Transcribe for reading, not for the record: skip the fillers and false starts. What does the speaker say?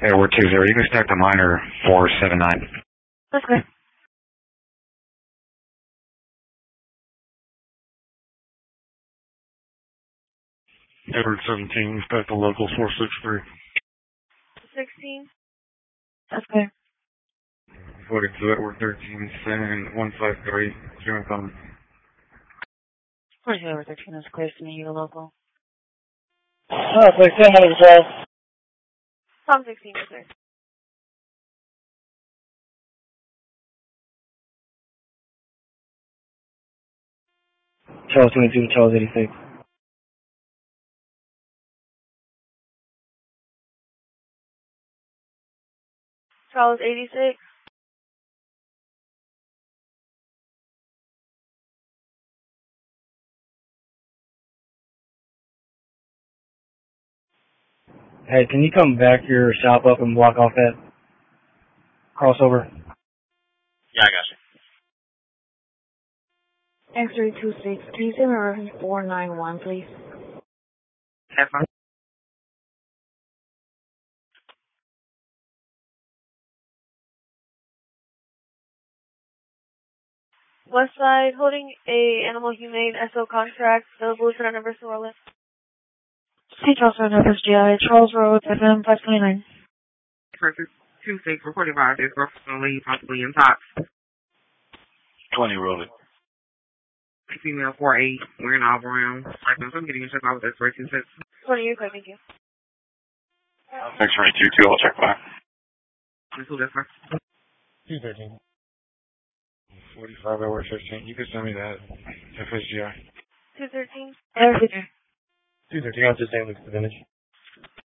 Edward 20. You can stack the minor 479. That's good. Edward 17, stack the local 463. 16. That's good. Reporting to Edward 13, send 153. Zero comment. 42 over 13 is clear to me, you local. Oh, so 1012. Tom 16, yes, sir. Charles 22, Charles 86. Charles 86. Hey, can you come back your shop up and block off that crossover? Yeah, I got you. X326. Can you say my reference 491, please? Have fun. Westside, holding a Animal Humane SO contract, available to our number to our list. Hey, Charles Road, FSGI, Charles Road, FM 529. Perfect. 26, reporting by this personally, possibly in tox. 20, roll it. Female 48, wearing all brown. I'm getting a check out with X-ray 26. 20, you're quick, thank you. X-ray 22, I'll check back. This will differ. 213. 45 Edward 15. You can send me that. FSGI. 213. 213, I'll just say Luke's the vintage.